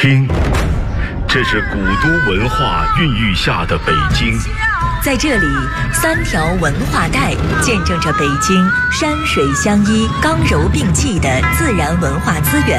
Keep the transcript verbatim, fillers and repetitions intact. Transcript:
听，这是古都文化孕育下的北京。 在这里，三条文化带见证着北京山水相依、刚柔并济的自然文化资源